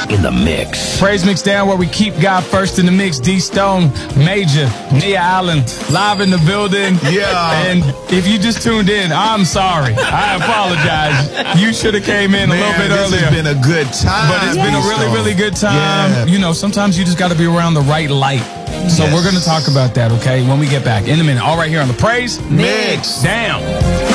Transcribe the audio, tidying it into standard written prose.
in the mix. Praise Mix Down, where we keep God first in the mix. D Stone, Major, Nia Allen, live in the building. Yeah. And if you just tuned in, I'm sorry. I apologize. You should have came in a little bit earlier. It's been a good time. But it's been a really, really good time. Yeah. You know, sometimes you just got to be around the right light. So we're going to talk about that, okay, when we get back in a minute. All right here on the Praise Mix Down.